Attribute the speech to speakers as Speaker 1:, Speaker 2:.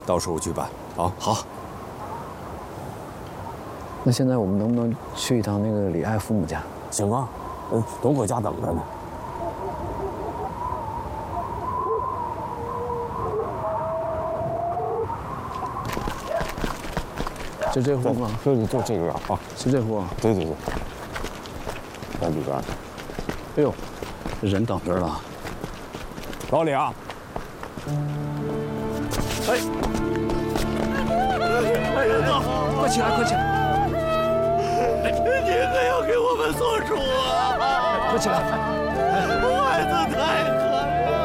Speaker 1: 到时候举办啊。
Speaker 2: 好。那现在我们能不能去一趟那个李艾父母家？
Speaker 1: 行啊，都搁家等着呢。
Speaker 2: 就这户吗？
Speaker 1: 就这个啊，
Speaker 2: 就这户。
Speaker 1: 对，在里边。
Speaker 2: 哎呦，人等着了。
Speaker 1: 老李啊！
Speaker 2: 哎，快起来，快起来！
Speaker 3: 你可要给我们做主啊！
Speaker 2: 快起来！
Speaker 3: 孩子太可